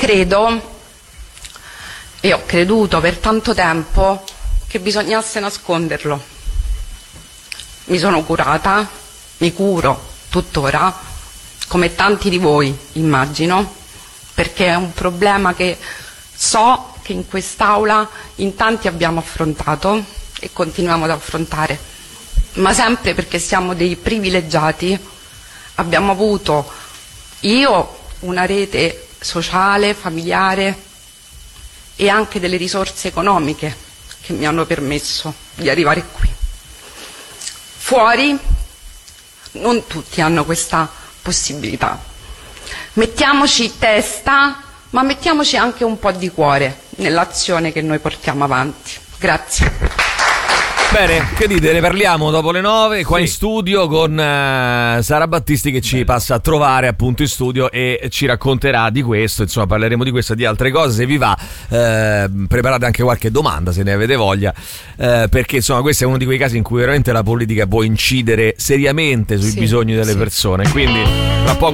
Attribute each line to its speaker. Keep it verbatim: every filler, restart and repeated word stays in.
Speaker 1: credo e ho creduto per tanto tempo che bisognasse nasconderlo. Mi sono curata, mi curo tuttora, come tanti di voi immagino, perché è un problema che so che in quest'aula in tanti abbiamo affrontato e continuiamo ad affrontare, ma sempre perché siamo dei privilegiati. Abbiamo avuto, io, una rete sociale, familiare e anche delle risorse economiche che mi hanno permesso di arrivare qui. Fuori non tutti hanno questa possibilità. Mettiamoci testa, ma mettiamoci anche un po' di cuore nell'azione che noi portiamo avanti. Grazie.
Speaker 2: Bene, che dite? Ne parliamo dopo le nove qua
Speaker 3: Sì.
Speaker 2: in studio con uh, Sara Battisti che ci Bene. passa a trovare appunto in studio e ci racconterà di questo, insomma parleremo di questo e di altre cose, se vi va eh, preparate anche qualche domanda se ne avete voglia, eh, perché insomma questo è uno di quei casi in cui veramente la politica può incidere seriamente sui
Speaker 1: sì,
Speaker 2: bisogni delle
Speaker 1: sì.
Speaker 2: persone, quindi tra poco